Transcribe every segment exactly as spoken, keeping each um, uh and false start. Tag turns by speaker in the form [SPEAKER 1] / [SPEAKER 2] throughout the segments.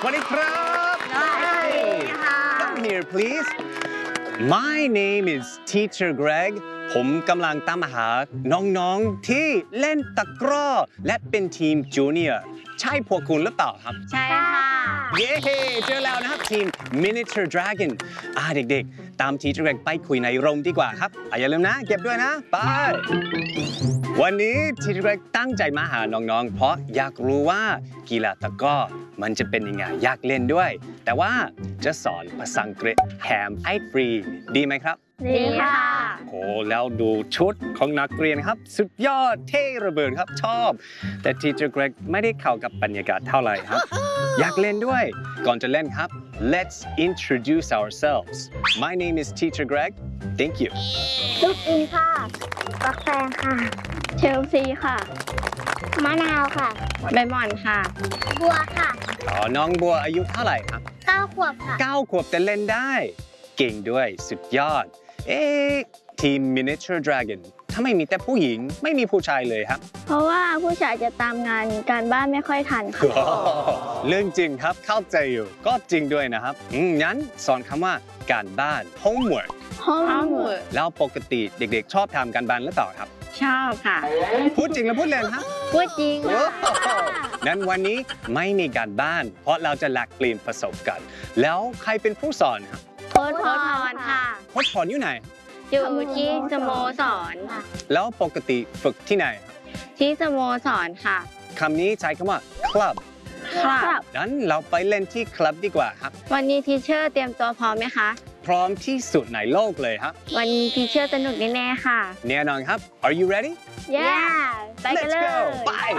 [SPEAKER 1] สวัสดีครับสวัสดีค่ะ Come here please My name is Teacher Greg ผมกำลังตามหาน้องๆที่เล่นตะกร้อและเป็นทีมจูเนียร์ใช่พวกคุณหรือเปล่าครับ
[SPEAKER 2] ใช่ค่ะ
[SPEAKER 1] เย้เจอแล้วนะครับทีม Miniature Dragon อ่าเด็กๆตาม Teacher Greg ไปคุยในโรงดีกว่าครับอ่ะอย่าลืมนะเก็บด้วยนะไปวันนี้ Teacher Greg ตั้งใจมาหาน้องๆเพราะอยากรู้ว่ากีฬาตะกร้อมันจะเป็นยังไงอยากเล่นด้วยแต่ว่าจะสอนภาษาอังกฤษแถมให้ฟรีดีไหมครับ
[SPEAKER 2] ดีค่ะ
[SPEAKER 1] โอ้แล้วดูชุดของนักเรียนครับสุดยอดเท่ระเบิดครับชอบแต่ Teacher Greg ไม่ได้เข้ากับบรรยากาศเท่าไหร่ครับอยากเล่นด้วยก่อนจะเล่นครับ Let's introduce ourselves My name is Teacher Greg Thank you
[SPEAKER 3] ลูกอินค่ะปักแฟงค่ะ
[SPEAKER 2] เชลซีค่ะ
[SPEAKER 3] มะนาวค่ะ
[SPEAKER 2] ใบหม่อนค่ะ
[SPEAKER 3] บัวค่ะ
[SPEAKER 1] อ๋อน้องบัวอายุเท่าไหร่ครับ
[SPEAKER 3] เก้าขวบค่ะ
[SPEAKER 1] เก้าขวบแต่เล่นได้เก่งด้วยสุดยอดเอ๊ะทีม Miniature Dragon ถ้าไม่มีแต่ผู้หญิงไม่มีผู้ชายเลยครับ
[SPEAKER 2] เพราะว่าผู้ชายจะตามงานการบ้านไม่ค่อยทันค่ะ
[SPEAKER 1] เรื่องจริงครับเข้าใจอยู่ก็จริงด้วยนะครับงั้นสอนคำว่าการบ้าน homework
[SPEAKER 2] homework
[SPEAKER 1] แล้วปกติเด็กๆชอบทำการบ้านหรือเปล่าครับ
[SPEAKER 2] ชอบค่ะ
[SPEAKER 1] พูดจริงหรือพูดเล่นครับ
[SPEAKER 2] พูดจริง
[SPEAKER 1] นั้นวันนี้ไม่มีการบ้านเพราะเราจะแลกเปลี่ยนประสบการณ์แล้วใครเป็นผู้สอนครับ
[SPEAKER 2] โค้ชพรค่ะ
[SPEAKER 1] โค้ชพรอยู่ไหน
[SPEAKER 2] อยู่ที่สโมสร
[SPEAKER 1] แล้วปกติฝึกที่ไหน
[SPEAKER 2] ที่สโมสรค่ะ
[SPEAKER 1] คำนี้ใช้คำว่า club
[SPEAKER 2] ครับ
[SPEAKER 1] นั้นเราไปเล่นที่คลับดีกว่าครับ
[SPEAKER 2] วันนี้ทีเชอร์เตรียมตัวพร้อมไหมคะ
[SPEAKER 1] พร้อมที่สุดในโลกเลยครับ
[SPEAKER 2] วันนี้ทีเชอร์สนุกแน่ๆค่ะ
[SPEAKER 1] แน่นอนครับ Are you ready
[SPEAKER 2] Yeah ไปกันเลย
[SPEAKER 1] Let's go Bye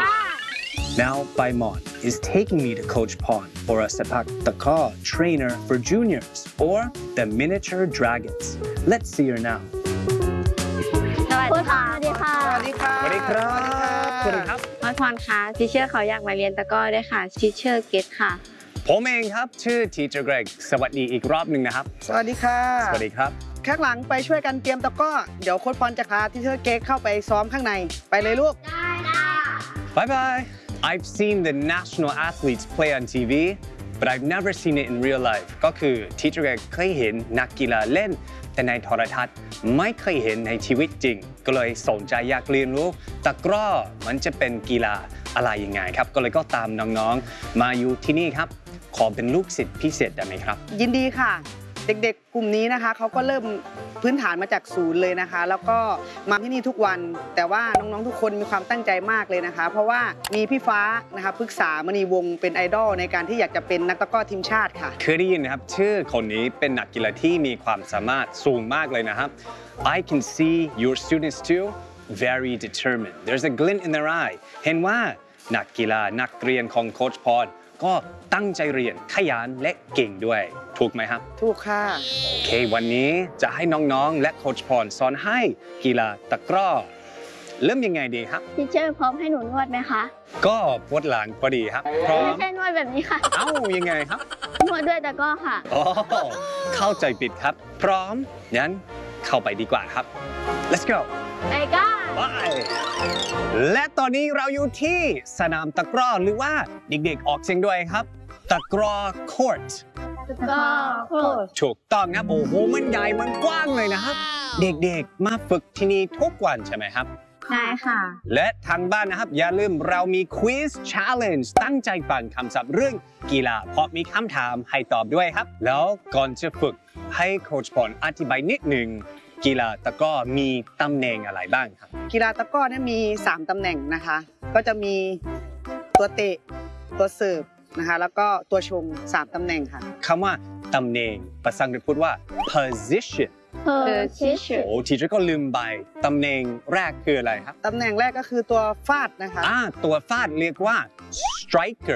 [SPEAKER 1] Now Baimon is taking me to Coach Pon for a Sepak Takraw trainer for juniors or the Miniature Dragons. Let's see her now.
[SPEAKER 2] สวัสดีค่ะ
[SPEAKER 3] สวัสดีค่ะ
[SPEAKER 1] สวัสดีครับสวัสดีครับ
[SPEAKER 2] โค้ชพรคะทีเชอร์เขาอยากมาเรียนตะกร้อด้วยค่ะทีเชอร์เกตค่ะ
[SPEAKER 1] ผมเองครับชื่อ Teacher Greg สวัสดีอีกรอบหนึ่งนะครับ
[SPEAKER 4] สวัสดีค่ะ
[SPEAKER 1] สวัสดีครับ
[SPEAKER 4] ข้างหลังไปช่วยกันเตรียมตะกร้อเดี๋ยวโค้ชพรจะพาทีเชอร์เกตเข้าไปซ้อมข้างในไปเลยลูก
[SPEAKER 3] ได้ค่ะ
[SPEAKER 1] Bye bye I've seen the national athletes play on ที วี but I've never seen it in real life ก็คือ Teacher Greg เคยเห็นนักกีฬาเล่นแต่ในโทรทัศน์ไม่เคยเห็นในชีวิตจริงก็เลยสนใจอยากเรียนรู้ตะกร้อมันจะเป็นกีฬาอะไรยังไงครับก็เลยก็ตามน้องๆมาอยู่ที่นี่ครับขอเป็นลูกศิษย์พิเศษได้ไหมครับ
[SPEAKER 4] ยินดีค่ะเด็กๆกลุ่มนี้นะคะเขาก็เริ่มพื้นฐานมาจากศูนย์เลยนะคะแล้วก็มาที่นี่ทุกวันแต่ว่าน้องๆทุกคนมีความตั้งใจมากเลยนะคะเพราะว่ามีพี่ฟ้านะคะพฤกษามณีวงศ์เป็นไอดอลในการที่อยากจะเป็นนักตะกร้อทีมชาติค่ะ
[SPEAKER 1] เคยได้ยินนะครับชื่อคนนี้เป็นนักกีฬาที่มีความสามารถสูงมากเลยนะครับ I can see your students too very determined there's a glint in their eye เห็นว่านักกีฬานักเรียนของโค้ชพรก็ตั้งใจเรียนขยันและเก่งด้วยถูกไหมครับ
[SPEAKER 4] ถูกค่ะ
[SPEAKER 1] โอเควันนี้จะให้น้องๆและโค้ชพรสอนให้กีฬาตะกร้อเริ่มยังไงดีครับ
[SPEAKER 2] ทีเชอร์พร้อมให้หนูนวดไหมคะ
[SPEAKER 1] ก็ปวดหลังพอดีครับพร้อม
[SPEAKER 2] ไม่ใช่นวดแบบนี้ค่ะ
[SPEAKER 1] เอ้ายังไงครับ
[SPEAKER 2] นวดด้วยตะกร้อค่ะ
[SPEAKER 1] อ๋อเข้าใจผิดครับพร้อมงั้นเข้าไปดีกว่าครับ Let's go
[SPEAKER 2] ไปกัน
[SPEAKER 1] ไปและตอนนี้เราอยู่ที่สนามตะกร้อหรือว่าเด็กๆออกเสียงด้วยครับตะกร้อ court
[SPEAKER 2] ตะกร้อ court
[SPEAKER 1] ถูกต้องครับโอ้โหมันใหญ่มันกว้างเลยนะครับเด็กๆมาฝึกที่นี่ทุกวันใช่ไหมครับ
[SPEAKER 2] ใช่ค่ะ
[SPEAKER 1] และทางบ้านนะครับอย่าลืมเรามี quiz challenge ตั้งใจฟังคำศัพท์เรื่องกีฬาเพราะมีคำถามให้ตอบด้วยครับแล้วก่อนจะฝึกให้โค้ชพรอธิบายนิดหนึ่งกีฬาตะกร้อมีตำแหน่งอะไรบ้างครับ
[SPEAKER 4] กีฬาตะกร้อเนี่ยมีสามตำแหน่งนะคะก็จะมีตัวเตะตัวเสิร์ฟนะคะแล้วก็ตัวชงสามตำแหน่งค่ะ
[SPEAKER 1] คำว่าตำแหน่งภาษาอังกฤษพูดว่า position
[SPEAKER 2] position
[SPEAKER 1] โอ้ทีเจอร์ก็ลืมไปตำแหน่งแรกคืออะไรครับ
[SPEAKER 4] ตำแหน่งแรกก็คือตัวฟาดนะคะ
[SPEAKER 1] อ่าตัวฟาดเรียกว่า striker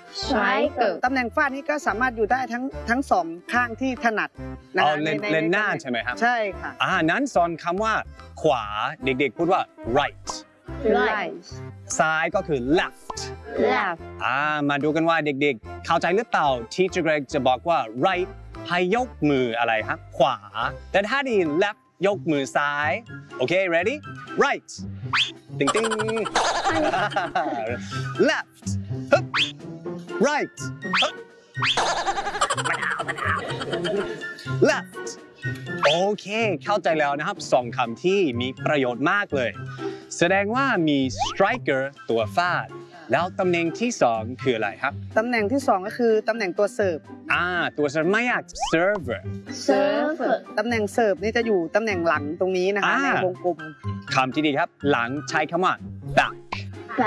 [SPEAKER 2] striker
[SPEAKER 4] ตำแหน่งฟาดนี่ก็สามารถอยู่ได้ทั้งทั้งสองข้างที่ถนัดนะคะ
[SPEAKER 1] เล่นเล่นหน้าใช่ไหมครับ
[SPEAKER 4] ใช่ค่ะ
[SPEAKER 1] อ่านั้นสอนคำว่าขวาเด็กๆพูดว่า right
[SPEAKER 2] right
[SPEAKER 1] ซ้ายก็คือ left
[SPEAKER 2] left
[SPEAKER 1] อ่ามาดูกันว่าเด็กๆเข้าใจหรือเปล่า Teacher Greg จะบอกว่า right ให้ยกมืออะไรครับขวาแต่ถ้าดี left ยกมือซ้ายโอเค ready right ติ๊งติ๊ง left ฮึบ right ฮึบ left โอเคเข้าใจแล้วนะครับสองคำที่มีประโยชน์มากเลย แสดงว่ามี striker ตัวฟาดแล้วตำแหน่งที่สองคืออะไรครับ
[SPEAKER 4] ตำแหน่งที่สองก็คือตำแหน่งตัวเสิร์ฟ
[SPEAKER 1] อ่าตัวเสิร์ฟไม่ยาก server
[SPEAKER 2] เซิร์ฟเวอร์
[SPEAKER 4] ตำแหน่งเสิร์ฟนี่จะอยู่ตำแหน่งหลังตรงนี้นะคะ
[SPEAKER 1] อ่า
[SPEAKER 4] ในวงกลม
[SPEAKER 1] คำที่ดีครับ หลังใช้คำว่า back
[SPEAKER 2] แบบ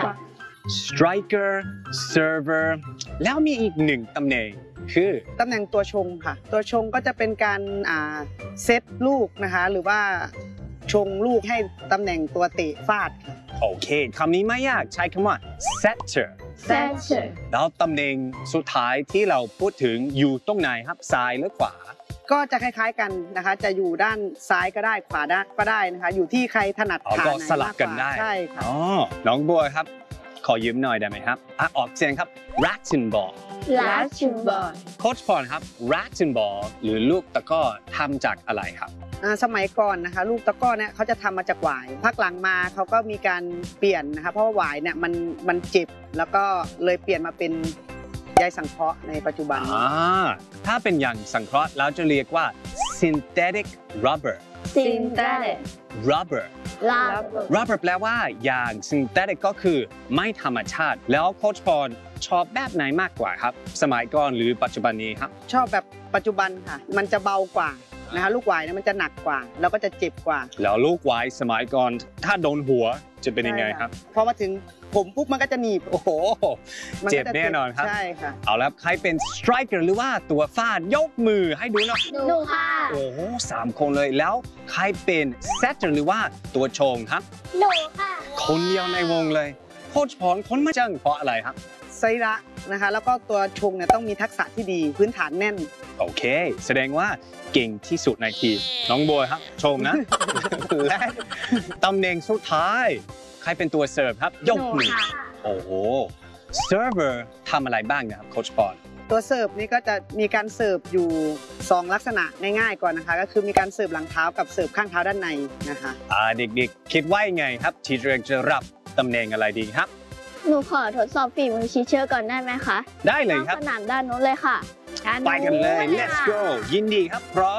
[SPEAKER 1] striker server แล้วมีอีกหนึ่งตำแหน่งคือ
[SPEAKER 4] ตำแหน่งตัวชงค่ะ ตัวชงก็จะเป็นการอ่าเซตลูกนะคะ หรือว่าชงลูกให้ตำแหน่งตัวเตะฟาดค่ะ
[SPEAKER 1] โอเคคำนี้ไม่ยากใช้คำว่า setter
[SPEAKER 2] เซนเซอร์
[SPEAKER 1] แล้วตำแหน่งสุดท้ายที่เราพูดถึงอยู่ตรงไหนครับซ้ายหรือขวา
[SPEAKER 4] ก็จะคล้ายๆกันนะคะ จะอยู่ด้านซ้ายก็ได้ขวาได้ก็ได้นะคะ อยู่ที่ใครถนัด
[SPEAKER 1] อ๋อ
[SPEAKER 4] ขา
[SPEAKER 1] ก็
[SPEAKER 4] ไหน
[SPEAKER 1] สลับกันได้
[SPEAKER 4] มากว่าใช่ค่ะ
[SPEAKER 1] อ๋อน้องบัวครับ ขอยืมหน่อยได้ไหมครับอ่ะออกเสียงครับ rattan ball
[SPEAKER 2] ลาชูบอล
[SPEAKER 1] โค้ชพรครับ rattan ball หรือลูกตะกร้อทำจากอะไรครับ
[SPEAKER 4] อ่าสมัยก่อนนะคะ ลูกตะกร้อเนี่ยเขาจะทำมาจากหวายภาคหลังมาเขาก็มีการเปลี่ยนนะคะเพราะว่าหวายเนี่ยมันมันเจ็บแล้วก็เลยเปลี่ยนมาเป็นใยสังเคราะห์ในปัจจุบัน
[SPEAKER 1] อ่าถ้าเป็นอย่างสังเคราะห์เราจะเรียกว่า synthetic rubber
[SPEAKER 2] ซินเตอร์
[SPEAKER 1] rubber
[SPEAKER 2] ลา
[SPEAKER 1] rubber แปลว่าอย่าง synthetic ก็คือไม่ธรรมชาติ แล้วโค้ชพรชอบแบบไหนมากกว่าครับ สมัยก่อนหรือปัจจุบันนี้ครับ
[SPEAKER 4] ชอบแบบปัจจุบันค่ะ มันจะเบากว่านะคะลูกหวายเนี่ยมันจะหนักกว่า แล้วก็จะเจ็บกว่า
[SPEAKER 1] แล้วลูกไว้สมัยก่อนถ้าโดนหัวจะเป็นยังไงครับ
[SPEAKER 4] พอมาถึงผมปุ๊บมันก็จะหนีบ
[SPEAKER 1] โอ้โห
[SPEAKER 4] มั
[SPEAKER 1] เจ็
[SPEAKER 4] ก็
[SPEAKER 1] บ
[SPEAKER 4] จะ
[SPEAKER 1] แน่นอนครับ
[SPEAKER 4] ใช่ค่ะ
[SPEAKER 1] เอาแล้วใครเป็น striker หรือว่าตัวฟาดยกมือให้ดูหน่อย
[SPEAKER 2] หนูค่ะ
[SPEAKER 1] โอ้โหสามคนเลยแล้วใครเป็น setter หรือว่าตัวชงครับ
[SPEAKER 3] หนูค่ะ
[SPEAKER 1] คนเดียวในวงเลยโค้ชพรคนมาจังเพราะอะไรครับ
[SPEAKER 4] ไซระนะคะ แล้วก็ตัวชงเนี่ยต้องมีทักษะที่ดีพื้นฐานแน่น
[SPEAKER 1] โอเค แสดงว่าเก่งที่สุดในทีมน้องบัวครับ ชมนะ และตำแหน่งสุดท้าย ใครเป็นตัวเสิร์ฟครับ ยกมือ โอ้โหเซิร์ฟเวอร์ทำอะไรบ้างนะครับโค้ชปอน
[SPEAKER 4] ตัวเสิร์ฟนี่ก็จะมีการเสิร์ฟอยู่สองลักษณะง่ายๆก่อนนะคะ ก็คือมีการเสิร์ฟหลังเท้ากับเสิร์ฟข้างเท้าด้านในนะคะ
[SPEAKER 1] อ่าเด็กๆ คิดว่ายังไงครับ ทีเรกจะรับตำแหน่งอะไรดีครับ
[SPEAKER 2] หนูขอทดสอบฝีมือชีเชอร์ก่อนได้ไหมคะ
[SPEAKER 1] ได้เลยครับ
[SPEAKER 2] สนามด้านนู้นเลยค่ะด้า
[SPEAKER 1] ไปกันเลย
[SPEAKER 2] นู้
[SPEAKER 1] let's
[SPEAKER 2] ค่ะ
[SPEAKER 1] go ยินดีครับ พร้อม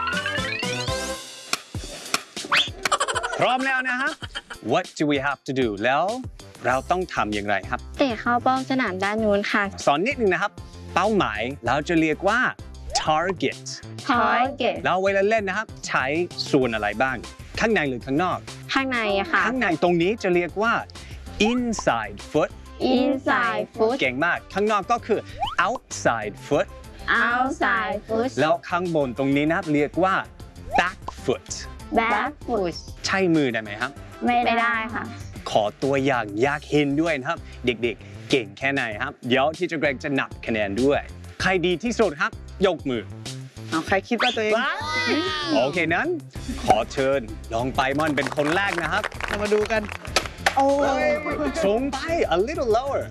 [SPEAKER 1] พร้อมแล้วนะครับ what do we have to do แล้วเราต้องทำอย่างไรครับ
[SPEAKER 2] เตะเข้าเป้าสนามด้านนู้นค่ะ
[SPEAKER 1] สอนนิดนึงนะครับ เป้าหมายเราจะเรียกว่า target
[SPEAKER 2] ทอยเก็ต
[SPEAKER 1] แล้วเวลาเล่นนะครับ ใช้ส่วนอะไรบ้าง ข้างในหรือข้างนอก
[SPEAKER 2] ข้างในอะค่ะ
[SPEAKER 1] ข้างในตรงนี้จะเรียกว่า inside foot
[SPEAKER 2] inside foot
[SPEAKER 1] เก่งมาก ข้างนอกก็คือ outside foot
[SPEAKER 2] outside foot
[SPEAKER 1] แล้วข้างบนตรงนี้นะครับเรียกว่า back foot
[SPEAKER 2] back foot
[SPEAKER 1] ใช้มือได้ไหมครับ
[SPEAKER 2] ไม่ได้ค่ะ
[SPEAKER 1] ขอตัวอย่างอยากเห็นด้วยนะครับ เด็กๆ เก่งแค่ไหนครับ เดี๋ยวที่จะเกรงจะนับคะแนนด้วย ใครดีที่สุดครับ ยกมือ
[SPEAKER 4] เอาใครคิดว่าตัวเอง
[SPEAKER 1] โอเคนั้น ขอเชิญลองไปมอนเป็นคนแรกนะครับ
[SPEAKER 4] เรามาดูกัน โอ้ย
[SPEAKER 1] สูงไป a little lower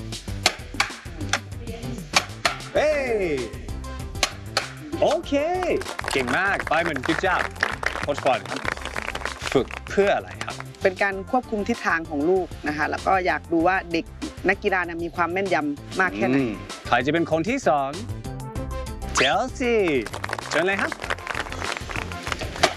[SPEAKER 1] เฮ้โอเค เก่งมาก ไปเหมือนgood job โค้ชบอลครับ ฝึกเพื่ออะไรครับ
[SPEAKER 4] เป็นการควบคุมทิศทางของลูกนะคะ แล้วก็อยากดูว่าเด็กนักกีฬาเนี่ยมีความแม่นยำมากแค่ไหน
[SPEAKER 1] อืมใครจะเป็นคนที่สองเชลซีเชิญเลยครับ